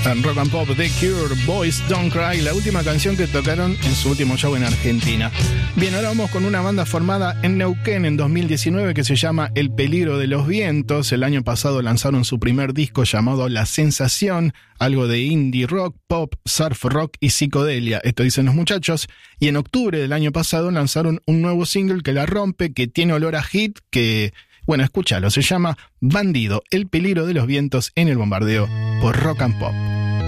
En Rock and Pop, The Cure, Boys Don't Cry, la última canción que tocaron en su último show en Argentina. Bien, ahora vamos con una banda formada en Neuquén en 2019 que se llama El Peligro de los Vientos. El año pasado lanzaron su primer disco llamado La Sensación, algo de indie rock, pop, surf rock y psicodelia. Esto dicen los muchachos. Y en octubre del año pasado lanzaron un nuevo single que la rompe, que tiene olor a hit, que... Bueno, escúchalo, se llama Bandido, El Peligro de los Vientos en el Bombardeo por Rock and Pop.